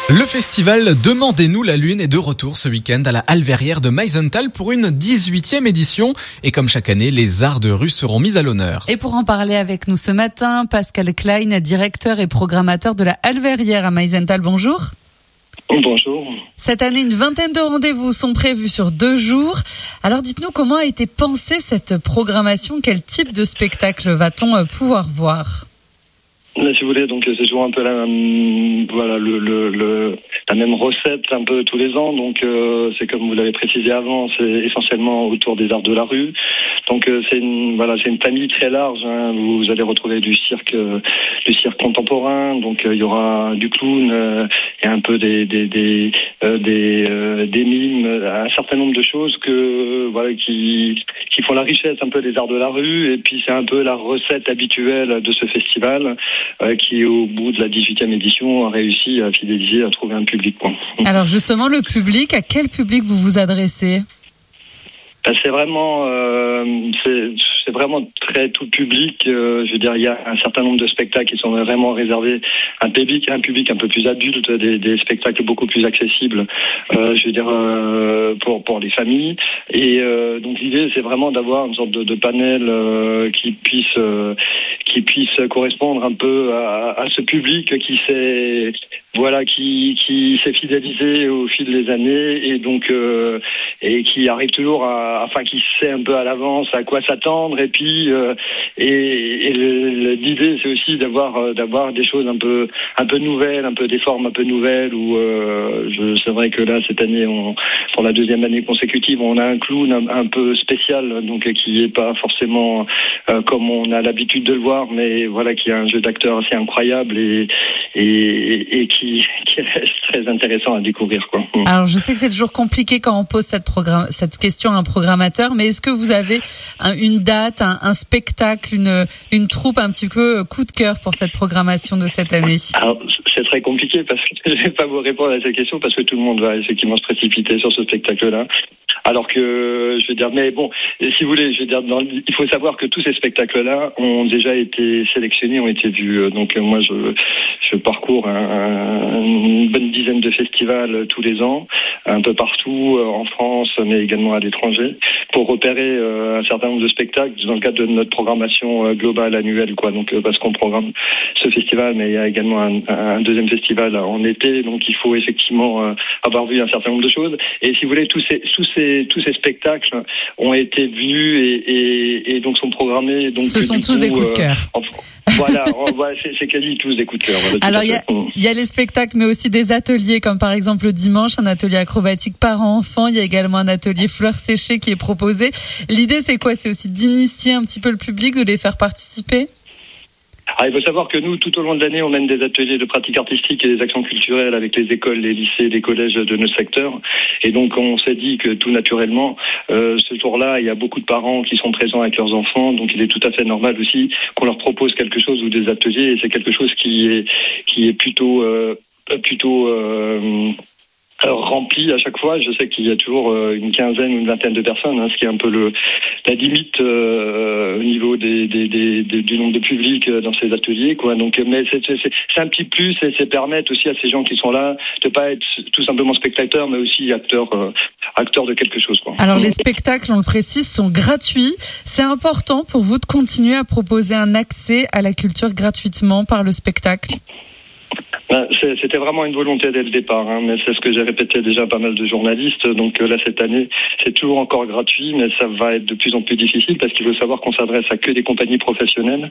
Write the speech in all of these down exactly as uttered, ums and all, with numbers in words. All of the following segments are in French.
Le festival Demandez-nous la Lune est de retour ce week-end à la Halle Verrière de Meisenthal pour une dix-huitième édition. Et comme chaque année, les arts de rue seront mis à l'honneur. Et pour en parler avec nous ce matin, Pascal Klein, directeur et programmateur de la Halle Verrière à Meisenthal. Bonjour. Bonjour. Cette année, une vingtaine de rendez-vous sont prévus sur deux jours. Alors dites-nous comment a été pensée cette programmation, quel type de spectacle va-t-on pouvoir voir ? Mais si vous voulez, donc c'est toujours un peu la même, voilà, le, le, le, la même recette un peu tous les ans. Donc euh, c'est comme vous l'avez précisé avant, c'est essentiellement autour des arts de la rue. Donc euh, c'est une, voilà, c'est une famille très large. Hein. Vous, vous allez retrouver du cirque, euh, du cirque contemporain. Donc euh, il y aura du clown, euh, et un peu des, des, des, euh, des, euh, des mimes, un certain nombre de choses que, euh, voilà, qui, qui font la richesse un peu des arts de la rue. Et puis c'est un peu la recette habituelle de ce festival. Euh, qui, au bout de la dix-huitième édition, a réussi à fidéliser, à trouver un public. Quoi. Alors justement, le public, à quel public vous vous adressez ? C'est vraiment, euh, c'est, c'est vraiment très tout public. Euh, je veux dire, il y a un certain nombre de spectacles qui sont vraiment réservés à un public, un public un peu plus adulte, des, des spectacles beaucoup plus accessibles. Euh, je veux dire, euh, pour pour les familles. Et euh, donc l'idée, c'est vraiment d'avoir une sorte de, de panel euh, qui puisse euh, qui puisse correspondre un peu à, à ce public qui s'est voilà qui qui s'est fidélisé au fil des années et donc euh, et qui arrive toujours à enfin qui sait un peu à l'avance à quoi s'attendre et puis euh, et, et le, l'idée c'est aussi d'avoir euh, d'avoir des choses un peu un peu nouvelles, un peu des formes un peu nouvelles où euh, je, c'est vrai que là cette année on pour la deuxième année consécutive on a un clown un, un peu spécial donc qui est pas forcément euh, comme on a l'habitude de le voir mais voilà qui a un jeu d'acteur assez incroyable et et, et qui qui reste très intéressant à découvrir quoi. Alors je sais que c'est toujours compliqué quand on pose cette programme cette question à un programmateur, mais est-ce que vous avez un, une date, un, un spectacle, une une troupe un petit peu coup de cœur pour cette programmation de cette année ? Alors c'est très compliqué parce que je vais pas vous répondre à cette question parce que tout le monde va effectivement se précipiter sur ce spectacle-là. Alors que je veux dire, mais bon, si vous voulez, je veux dire, dans, il faut savoir que tous ces spectacles-là ont déjà été sélectionnés, ont été vus. Donc moi, je, je parcours un, un, une bonne dizaine de festivals tous les ans, un peu partout en France, mais également à l'étranger, pour repérer euh, un certain nombre de spectacles dans le cadre de notre programmation euh, globale annuelle, quoi. Donc euh, parce qu'on programme ce festival, mais il y a également un, un deuxième festival en été, donc il faut effectivement euh, avoir vu un certain nombre de choses. Et si vous voulez, tous ces, tous ces tous ces spectacles ont été vus et, et, et donc sont programmés. Donc ce sont tous coup, des coups de cœur. Euh, voilà, voilà c'est, c'est quasi tous des coups de cœur. Voilà, alors il y a, y a les spectacles, mais aussi des ateliers, comme par exemple le dimanche, un atelier acrobatique parents-enfants. Il y a également un atelier fleurs séchées qui est proposé. L'idée, c'est quoi ? C'est aussi d'initier un petit peu le public, de les faire participer ? Ah, il faut savoir que nous, tout au long de l'année, on mène des ateliers de pratique artistique et des actions culturelles avec les écoles, les lycées, les collèges de notre secteur. Et donc, on s'est dit que tout naturellement, euh, ce jour-là, il y a beaucoup de parents qui sont présents avec leurs enfants. Donc, il est tout à fait normal aussi qu'on leur propose quelque chose ou des ateliers. Et c'est quelque chose qui est qui est plutôt euh, plutôt euh, rempli à chaque fois. Je sais qu'il y a toujours euh, une quinzaine ou une vingtaine de personnes, hein, ce qui est un peu le la limite euh, au niveau des, des, des, des du nombre de publics euh, dans ces ateliers, quoi. Donc, mais c'est, c'est, c'est un petit plus et c'est permettre aussi à ces gens qui sont là de pas être tout simplement spectateurs, mais aussi acteurs euh, acteurs de quelque chose, quoi. Alors les spectacles, on le précise, sont gratuits. C'est important pour vous de continuer à proposer un accès à la culture gratuitement par le spectacle. C'était vraiment une volonté dès le départ, hein, mais c'est ce que j'ai répété déjà à pas mal de journalistes. Donc là, cette année, c'est toujours encore gratuit, mais ça va être de plus en plus difficile parce qu'il faut savoir qu'on s'adresse à que des compagnies professionnelles.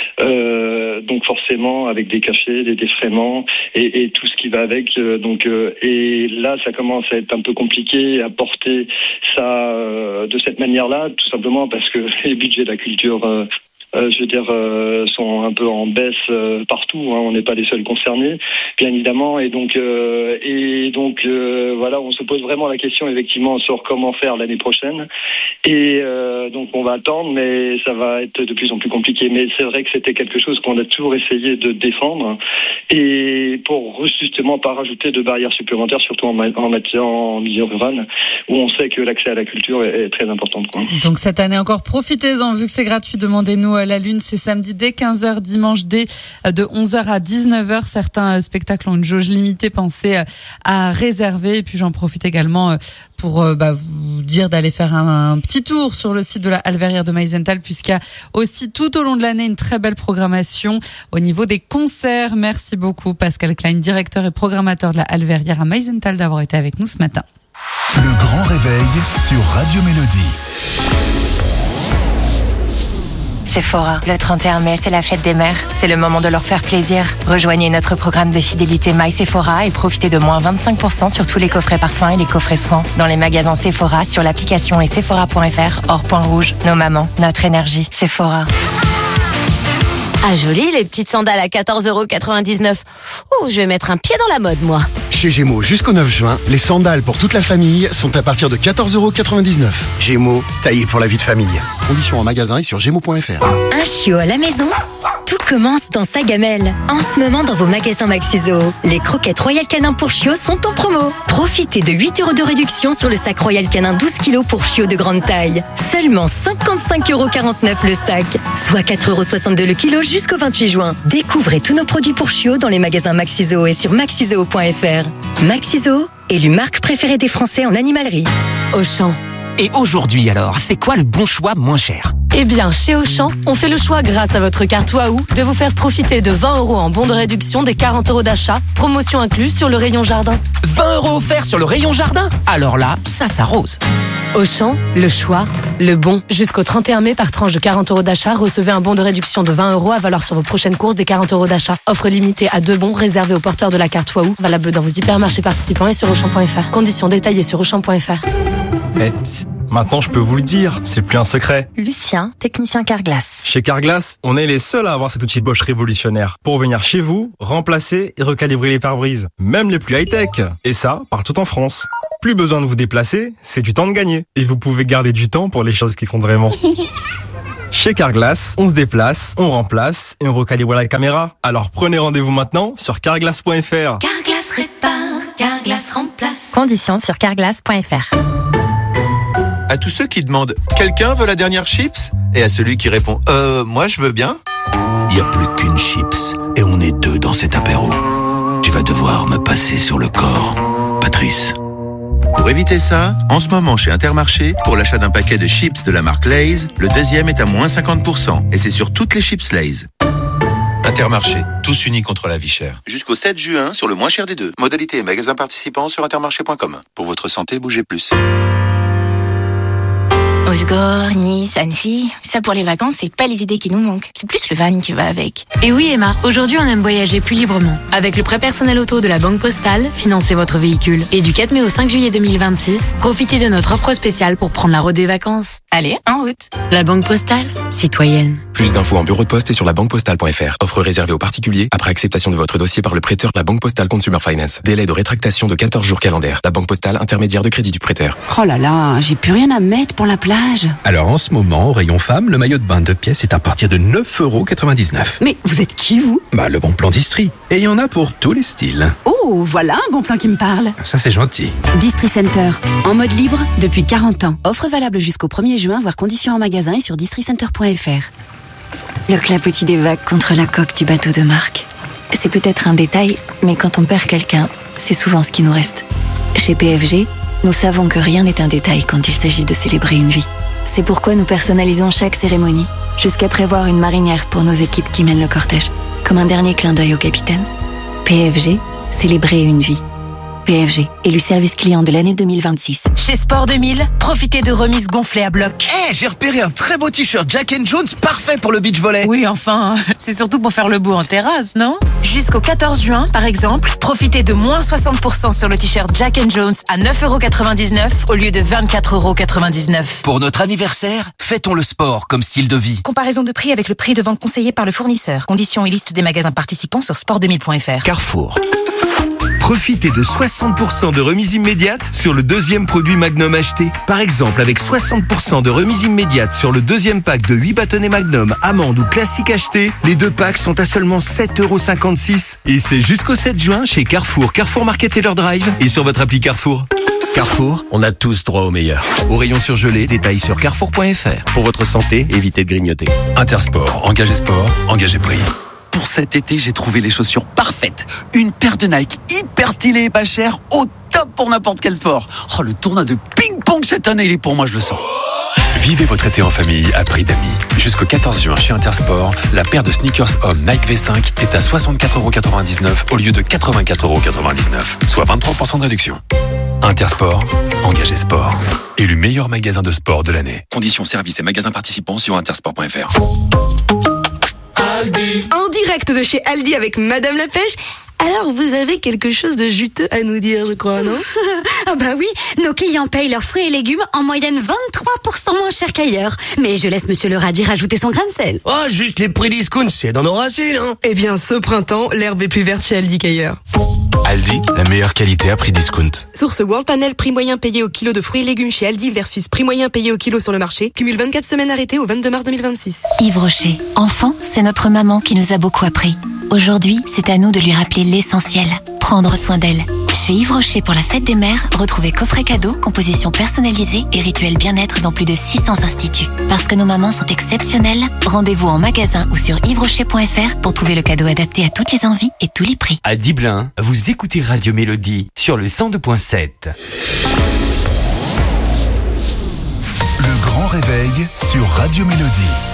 Euh, donc forcément, avec des cachets, des défraiements et, et tout ce qui va avec. Euh, donc euh, et là, ça commence à être un peu compliqué à porter ça euh, de cette manière-là, tout simplement parce que les budgets de la culture euh, Euh, je veux dire, euh, sont un peu en baisse euh, partout. Hein, on n'est pas les seuls concernés, bien évidemment. Et donc, euh, et donc, euh, voilà, on se pose vraiment la question, effectivement, sur comment faire l'année prochaine. Et euh, donc, on va attendre, mais ça va être de plus en plus compliqué. Mais c'est vrai que c'était quelque chose qu'on a toujours essayé de défendre, et pour justement pas rajouter de barrières supplémentaires, surtout en, en matière en milieu rural, où on sait que l'accès à la culture est, est très important, quoi. Donc cette année encore, profitez-en, vu que c'est gratuit, demandez-nous la Lune, c'est samedi dès quinze heures, dimanche dès de onze heures à dix-neuf heures. Certains spectacles ont une jauge limitée, pensez à réserver. Et puis j'en profite également pour bah, vous dire d'aller faire un, un petit tour sur le site de la Halverrière de Meisenthal, puisqu'il y a aussi tout au long de l'année une très belle programmation au niveau des concerts. Merci beaucoup Pascal Klein, directeur et programmateur de la Halverrière à Meisenthal, d'avoir été avec nous ce matin. Le grand réveil sur Radio Mélodie. Sephora, le trente et un mai, c'est la fête des mères. C'est le moment de leur faire plaisir. Rejoignez notre programme de fidélité My Sephora et profitez de moins vingt-cinq pour cent sur tous les coffrets parfums et les coffrets soins. Dans les magasins Sephora, sur l'application et sephora point f r, hors point rouge. Nos mamans, notre énergie. Sephora. Ah joli, les petites sandales à quatorze euros quatre-vingt-dix-neuf. Ouh, je vais mettre un pied dans la mode, moi. Chez Gémeaux, jusqu'au neuf juin, les sandales pour toute la famille sont à partir de quatorze euros quatre-vingt-dix-neuf. Gémeaux, taillé pour la vie de famille. Conditions en magasin et sur gémeaux point f r. Un chiot à la maison? Tout commence dans sa gamelle. En ce moment, dans vos magasins Maxiso, les croquettes Royal Canin pour chiots sont en promo. Profitez de huit euros de réduction sur le sac Royal Canin douze kilos pour chiots de grande taille. Seulement cinquante-cinq euros quarante-neuf le sac, soit quatre euros soixante-deux le kilo jusqu'au vingt-huit juin. Découvrez tous nos produits pour chiots dans les magasins Maxiso et sur maxiso point f r. Maxiso, élu marque préférée des Français en animalerie. Auchan. Et aujourd'hui alors, c'est quoi le bon choix moins cher ? Eh bien, chez Auchan, on fait le choix grâce à votre carte Waouh de vous faire profiter de vingt euros en bon de réduction des quarante euros d'achat, promotion incluse sur le rayon jardin. vingt euros offerts sur le rayon jardin ? Alors là, ça s'arrose. Auchan, le choix, le bon. Jusqu'au trente et un mai, par tranche de quarante euros d'achat, recevez un bon de réduction de vingt euros à valeur sur vos prochaines courses des quarante euros d'achat. Offre limitée à deux bons réservés aux porteurs de la carte Waouh, valable dans vos hypermarchés participants et sur auchan point f r. Conditions détaillées sur auchan point f r. Eh, psst, maintenant je peux vous le dire, c'est plus un secret. Lucien, technicien Carglass. Chez Carglass, on est les seuls à avoir cet outil Bosch révolutionnaire pour venir chez vous, remplacer et recalibrer les pare-brises, même les plus high-tech. Et ça, partout en France. Plus besoin de vous déplacer, c'est du temps de gagner. Et vous pouvez garder du temps pour les choses qui comptent vraiment. Chez Carglass, on se déplace, on remplace et on recalibre la caméra. Alors prenez rendez-vous maintenant sur carglass point f r. Carglass répare, Carglass remplace. Conditions sur carglass point f r. À tous ceux qui demandent « Quelqu'un veut la dernière chips ?» et à celui qui répond « Euh, moi je veux bien ?» Il n'y a plus qu'une chips et on est deux dans cet apéro. Tu vas devoir me passer sur le corps, Patrice. Pour éviter ça, en ce moment chez Intermarché, pour l'achat d'un paquet de chips de la marque Lay's, le deuxième est à moins cinquante pour cent et c'est sur toutes les chips Lay's. Intermarché, tous unis contre la vie chère. Jusqu'au sept juin sur le moins cher des deux. Modalité et magasins participants sur intermarché point com. Pour votre santé, bougez plus. Osgore, Nice, Annecy, ça pour les vacances, c'est pas les idées qui nous manquent. C'est plus le van qui va avec. Et oui Emma, aujourd'hui on aime voyager plus librement. Avec le prêt personnel auto de la Banque Postale, financez votre véhicule. Et du quatre mai au cinq juillet deux mille vingt-six, profitez de notre offre spéciale pour prendre la route des vacances. Allez, en route. La Banque Postale, citoyenne. Plus d'infos en bureau de poste et sur la banque postale point f r. Offre réservée aux particuliers après acceptation de votre dossier par le prêteur de la Banque Postale Consumer Finance. Délai de rétractation de quatorze jours calendaires. La Banque Postale, intermédiaire de crédit du prêteur. Oh là là, j'ai plus rien à mettre pour la plage. Alors en ce moment, au rayon femme, le maillot de bain de pièces est à partir de neuf euros quatre-vingt-dix-neuf. Mais vous êtes qui, vous? Bah, le bon plan d'Istrie. Et il y en a pour tous les styles. Oh, voilà un bon plan qui me parle. Ça, c'est gentil. Distri Center, en mode libre depuis quarante ans. Offre valable jusqu'au premier juin, voire conditions en magasin et sur distri center point f r. Le clapotis des vagues contre la coque du bateau de Marc. C'est peut-être un détail, mais quand on perd quelqu'un, c'est souvent ce qui nous reste. Chez P F G, nous savons que rien n'est un détail quand il s'agit de célébrer une vie. C'est pourquoi nous personnalisons chaque cérémonie, jusqu'à prévoir une marinière pour nos équipes qui mènent le cortège, comme un dernier clin d'œil au capitaine. P F G, célébrer une vie. P F G, élu service client de l'année deux mille vingt-six. Chez Sport deux mille, profitez de remises gonflées à bloc. Eh, hey, j'ai repéré un très beau t-shirt Jack and Jones, parfait pour le beach volley. Oui, enfin, c'est surtout pour faire le beau en terrasse, non? Jusqu'au quatorze juin, par exemple, profitez de moins soixante pour cent sur le t-shirt Jack and Jones à neuf euros quatre-vingt-dix-neuf au lieu de vingt-quatre euros quatre-vingt-dix-neuf. Pour notre anniversaire, fêtons le sport comme style de vie. Comparaison de prix avec le prix de vente conseillé par le fournisseur. Conditions et liste des magasins participants sur sport deux mille point f r. Carrefour. Profitez de soixante pour cent de remise immédiate sur le deuxième produit Magnum acheté. Par exemple, avec soixante pour cent de remise immédiate sur le deuxième pack de huit bâtonnets Magnum, amande ou classique acheté, les deux packs sont à seulement sept euros cinquante-six. Et c'est jusqu'au sept juin chez Carrefour, Carrefour Market et leur drive et sur votre appli Carrefour. Carrefour, on a tous droit au meilleur. Au rayon surgelé, détails sur carrefour point f r. Pour votre santé, évitez de grignoter. Intersport, engagé sport, engagé prix. Pour cet été, j'ai trouvé les chaussures parfaites. Une paire de Nike hyper stylée et pas chère, au top pour n'importe quel sport. Oh, le tournoi de ping-pong cette année, il est pour moi, je le sens. Vivez votre été en famille à prix d'amis. Jusqu'au quatorze juin chez Intersport, la paire de sneakers homme Nike V cinq est à soixante-quatre euros quatre-vingt-dix-neuf au lieu de quatre-vingt-quatre euros quatre-vingt-dix-neuf, soit vingt-trois pour cent de réduction. Intersport, engagé sport. Élu meilleur magasin de sport de l'année. Conditions, services et magasins participants sur intersport point f r. Aldi. En direct de chez Aldi avec Madame la Pêche. Alors, vous avez quelque chose de juteux à nous dire, je crois, non? Ah bah oui, nos clients payent leurs fruits et légumes en moyenne vingt-trois pour cent moins cher qu'ailleurs. Mais je laisse Monsieur le Radis rajouter son grain de sel. Oh, juste les prix discount, c'est dans nos racines, hein. Eh bien, ce printemps, l'herbe est plus verte chez Aldi qu'ailleurs. Aldi, la meilleure qualité à prix discount. Source World Panel, prix moyen payé au kilo de fruits et légumes chez Aldi versus prix moyen payé au kilo sur le marché. Cumule vingt-quatre semaines arrêtées au vingt-deux mars deux mille vingt-six. Yves Rocher. Enfant, c'est notre maman qui nous a beaucoup appris. Aujourd'hui, c'est à nous de lui rappeler l'essentiel. Prendre soin d'elle. Chez Yves Rocher pour la fête des mères, retrouvez coffret cadeau, composition personnalisée et rituel bien-être dans plus de six cents instituts. Parce que nos mamans sont exceptionnelles, rendez-vous en magasin ou sur yves rocher point f r pour trouver le cadeau adapté à toutes les envies et tous les prix. À Diblin, vous écoutez Radio Mélodie sur le cent deux point sept. Le grand réveil sur Radio Mélodie.